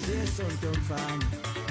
yesonto mfana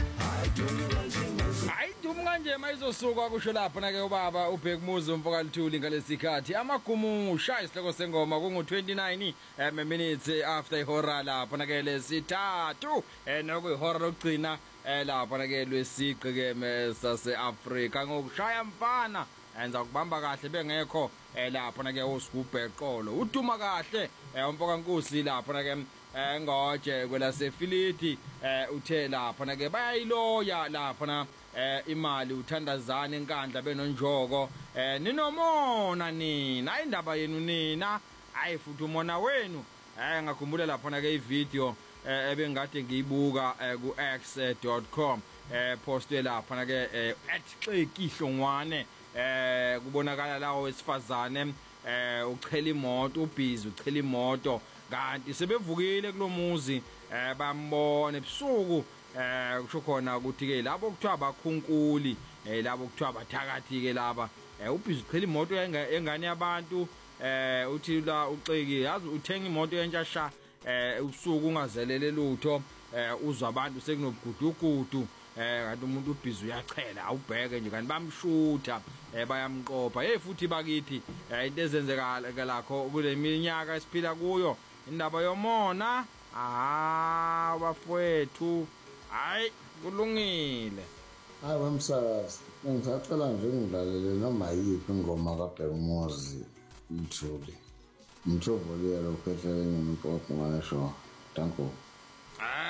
Ayidumi kanje mayizosuka kusho lapha na ke ubaba uBhekumuzi umfoka Luthuli ngalesikhathi amagumusha isihloko sengoma kungu29 minutes after ihora lapha na ke lesithathu nokuyihora lokugcina lapha na ke lwesiqi ke sase Africa ngokushaya mfana enza kubamba kahle bengekho lapha na ke uSigubhe eqolo uduma kahle umfoka Nkosi lapha na ke ngoje kwelasefiliti uthe lapha na ke bayayiloya lapha na imali uthandazana enkandla benonjoko ninomona nina indaba yenu nina hayi futhi umona wenu ngakhumbula lapha na ke ivideo ebengade ngiyibuka ku x.com postwe lapha na ke @xekihlongwane kubonakala lawo wesifazane uchela imoto ubhizi uchela imoto kanti sebevukile kulomuzi bambona ebusuku kusho khona ukuthi ke labo kuthiwa abakhunkuli labo kuthiwa abathakathi ke laba ubhizi uchela imoto engane yabantu uthi la uxeki yazi uthenga imoto yentsha ubusuku ungazelele lutho uzwa abantu sekunogudugudu kanti umuntu ubhizi uyachela awubheke nje kanti bamshutha bayamqopha futhi bakithi into ezenzeka lakho kule minyaka esiphila kuyo indaba yomona bafowethu hayi kulungile hayi bamsakazi ngisacela nje ngilalele noma yiphi ingoma kaBhekumuzi Luthuli Mthovoliyela ukhethelene nompoqo ngasho danko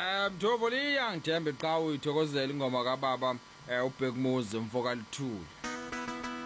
Mthovoliyela ngithemba eqhawe uyithokozela ingoma kaBaba uBhekumuzi umfoka Luthuli